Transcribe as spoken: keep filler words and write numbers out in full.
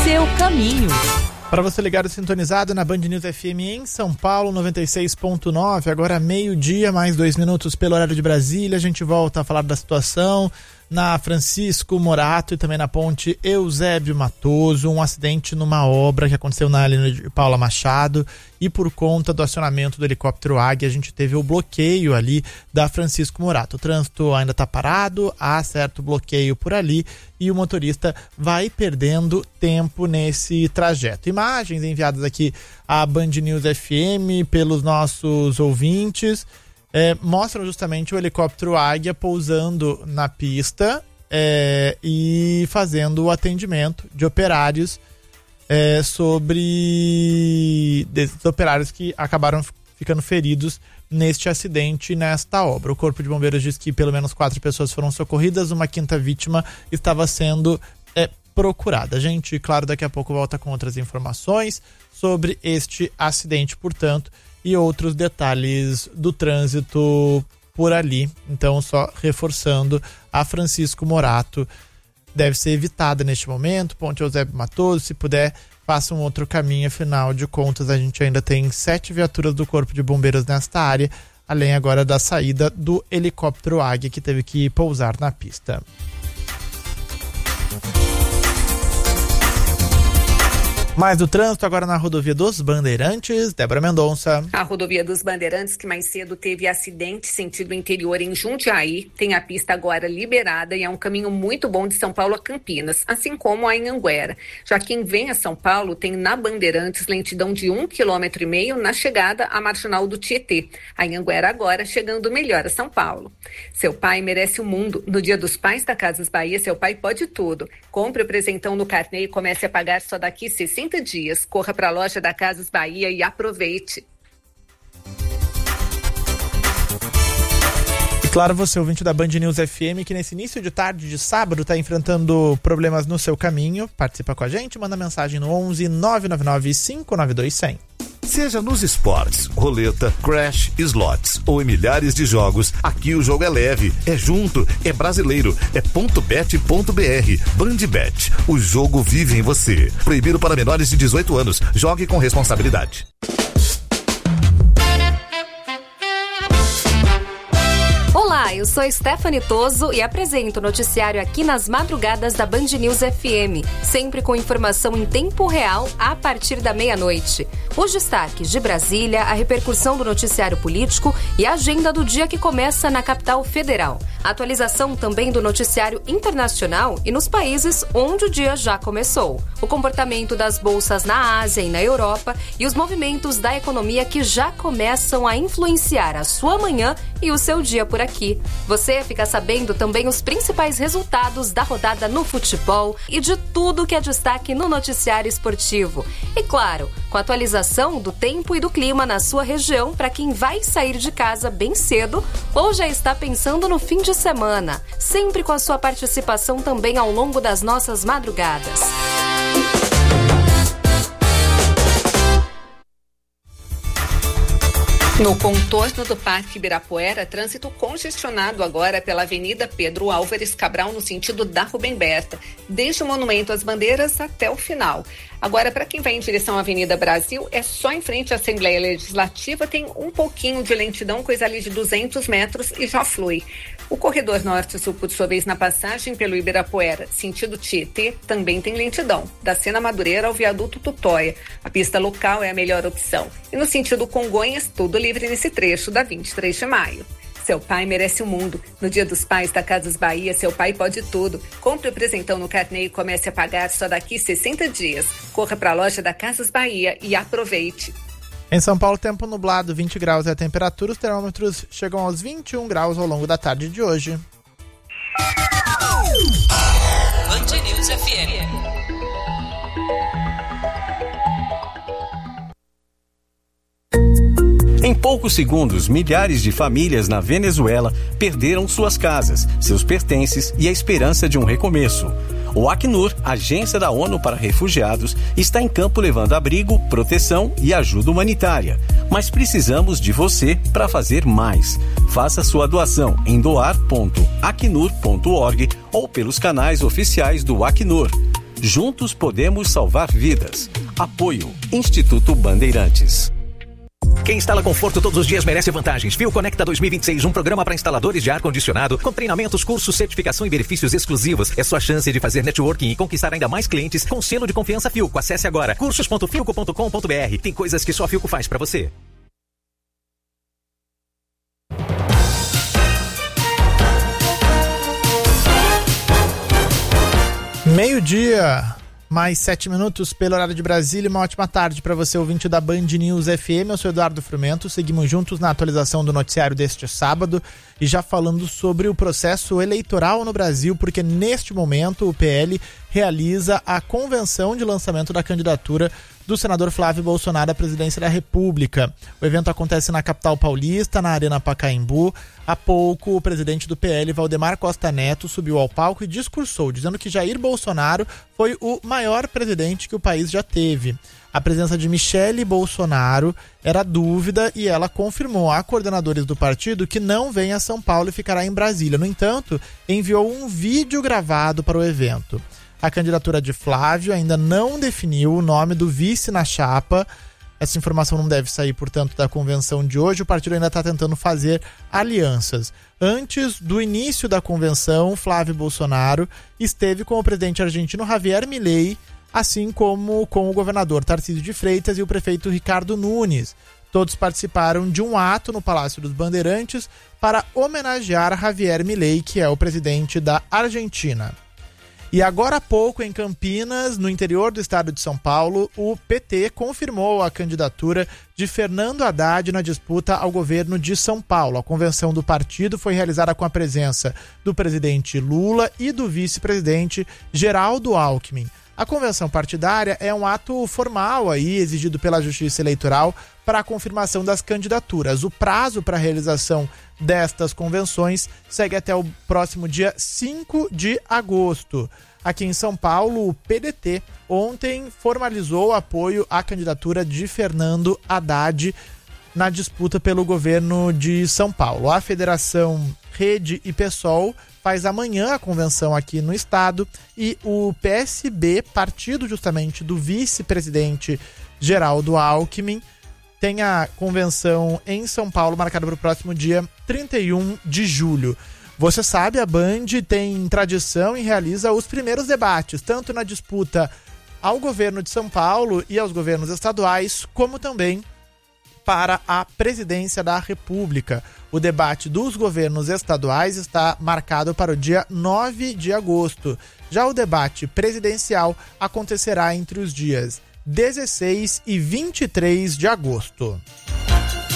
seu caminho. Para você ligado sintonizado na Band News F M em São Paulo, noventa e seis ponto nove, agora meio-dia, mais dois minutos pelo horário de Brasília. A gente volta a falar da situação na Francisco Morato e também na ponte Eusébio Matoso, um acidente numa obra que aconteceu na linha de Paula Machado, e por conta do acionamento do helicóptero Águia, a gente teve o bloqueio ali da Francisco Morato. O trânsito ainda está parado, há certo bloqueio por ali e o motorista vai perdendo tempo nesse trajeto. Imagens enviadas aqui à Band News F M pelos nossos ouvintes É, mostram justamente o helicóptero Águia pousando na pista é, e fazendo o atendimento de operários é, sobre desses operários que acabaram ficando feridos neste acidente, nesta obra. O Corpo de Bombeiros diz que pelo menos quatro pessoas foram socorridas, uma quinta vítima estava sendo é, procurada. A gente, claro, daqui a pouco volta com outras informações sobre este acidente, portanto, e outros detalhes do trânsito por ali. Então, só reforçando, a Francisco Morato deve ser evitada neste momento, ponte Eusébio Matoso, se puder, faça um outro caminho, afinal de contas a gente ainda tem sete viaturas do Corpo de Bombeiros nesta área, além agora da saída do helicóptero Águia, que teve que pousar na pista. Mais do trânsito agora na rodovia dos Bandeirantes, Débora Mendonça. A rodovia dos Bandeirantes, que mais cedo teve acidente sentido interior em Jundiaí, tem a pista agora liberada e é um caminho muito bom de São Paulo a Campinas, assim como a Anhanguera. Já quem vem a São Paulo tem na Bandeirantes lentidão de um quilômetro e meio na chegada à marginal do Tietê. A Anhanguera agora chegando melhor a São Paulo. Seu pai merece o mundo. No Dia dos Pais da Casas Bahia, seu pai pode tudo. Compre o presentão no carnê e comece a pagar só daqui sessenta dias. Corra para a loja da Casas Bahia e aproveite. E claro, você, ouvinte da Band News F M, que nesse início de tarde de sábado está enfrentando problemas no seu caminho, participa com a gente, manda mensagem no onze nove nove nove cinco nove dois zero zero. Seja nos esportes, roleta, crash, slots ou em milhares de jogos, aqui o jogo é leve, é junto, é brasileiro, é ponto bet ponto b r. Bandbet, o jogo vive em você. Proibido para menores de dezoito anos. Jogue com responsabilidade. Olá, eu sou Stephanie Toso e apresento o noticiário aqui nas madrugadas da Band News F M, sempre com informação em tempo real a partir da meia-noite. Os destaques de Brasília, a repercussão do noticiário político e a agenda do dia que começa na capital federal. Atualização também do noticiário internacional e nos países onde o dia já começou. O comportamento das bolsas na Ásia e na Europa e os movimentos da economia que já começam a influenciar a sua manhã e o seu dia por aqui. Você fica sabendo também os principais resultados da rodada no futebol e de tudo que é destaque no noticiário esportivo. E claro, com a atualização do tempo e do clima na sua região para quem vai sair de casa bem cedo ou já está pensando no fim de semana. Sempre com a sua participação também ao longo das nossas madrugadas. No contorno do Parque Ibirapuera, trânsito congestionado agora pela Avenida Pedro Álvares Cabral no sentido da Rubem Berta, desde o Monumento às Bandeiras até o final. Agora, para quem vai em direção à Avenida Brasil, é só em frente à Assembleia Legislativa, tem um pouquinho de lentidão, coisa ali de duzentos metros e já flui. O corredor norte-sul, por sua vez, na passagem pelo Ibirapuera, sentido Tietê, também tem lentidão, da Sena Madureira ao viaduto Tutóia. A pista local é a melhor opção. E no sentido Congonhas, tudo livre nesse trecho da vinte e três de maio. Seu pai merece o mundo. No Dia dos Pais da Casas Bahia, seu pai pode tudo. Compre o presentão no carnê e comece a pagar só daqui sessenta dias. Corra para a loja da Casas Bahia e aproveite. Em São Paulo, tempo nublado, vinte graus é a temperatura. Os termômetros chegam aos vinte e um graus ao longo da tarde de hoje. Band News F M. Em poucos segundos, milhares de famílias na Venezuela perderam suas casas, seus pertences e a esperança de um recomeço. O Acnur, agência da ONU para refugiados, está em campo levando abrigo, proteção e ajuda humanitária. Mas precisamos de você para fazer mais. Faça sua doação em doar ponto acnur ponto org ou pelos canais oficiais do Acnur. Juntos podemos salvar vidas. Apoio Instituto Bandeirantes. Quem instala conforto todos os dias merece vantagens. Fio Conecta dois mil e vinte e seis, um programa para instaladores de ar-condicionado, com treinamentos, cursos, certificação e benefícios exclusivos. É sua chance de fazer networking e conquistar ainda mais clientes com selo de confiança Filco. Acesse agora cursos ponto filco ponto com ponto br. Tem coisas que só a Filco faz para você. Meio-dia, mais sete minutos pelo horário de Brasília. Uma ótima tarde para você, ouvinte da Band News F M. Eu sou Eduardo Frumento. Seguimos juntos na atualização do noticiário deste sábado e já falando sobre o processo eleitoral no Brasil, porque neste momento o P L realiza a convenção de lançamento da candidatura do senador Flávio Bolsonaro à presidência da República. O evento acontece na capital paulista, na Arena Pacaembu. Há pouco, o presidente do P L, Valdemar Costa Neto, subiu ao palco e discursou, dizendo que Jair Bolsonaro foi o maior presidente que o país já teve. A presença de Michele Bolsonaro era dúvida e ela confirmou a coordenadores do partido que não vem a São Paulo e ficará em Brasília. No entanto, enviou um vídeo gravado para o evento. A candidatura de Flávio ainda não definiu o nome do vice na chapa. Essa informação não deve sair, portanto, da convenção de hoje. O partido ainda está tentando fazer alianças. Antes do início da convenção, Flávio Bolsonaro esteve com o presidente argentino Javier Milei, assim como com o governador Tarcísio de Freitas e o prefeito Ricardo Nunes. Todos participaram de um ato no Palácio dos Bandeirantes para homenagear Javier Milei, que é o presidente da Argentina. E agora há pouco, em Campinas, no interior do estado de São Paulo, o P T confirmou a candidatura de Fernando Haddad na disputa ao governo de São Paulo. A convenção do partido foi realizada com a presença do presidente Lula e do vice-presidente Geraldo Alckmin. A convenção partidária é um ato formal aí, exigido pela Justiça Eleitoral para a confirmação das candidaturas. O prazo para a realização destas convenções segue até o próximo dia cinco de agosto. Aqui em São Paulo, o P D T ontem formalizou o apoio à candidatura de Fernando Haddad na disputa pelo governo de São Paulo. A Federação Rede e PSOL faz amanhã a convenção aqui no estado e o P S B, partido justamente do vice-presidente Geraldo Alckmin, tem a convenção em São Paulo marcada para o próximo dia trinta e um de julho. Você sabe, a Band tem tradição e realiza os primeiros debates, tanto na disputa ao governo de São Paulo e aos governos estaduais, como também para a presidência da República. O debate dos governos estaduais está marcado para o dia nove de agosto. Já o debate presidencial acontecerá entre os dias dezesseis e vinte e três de agosto.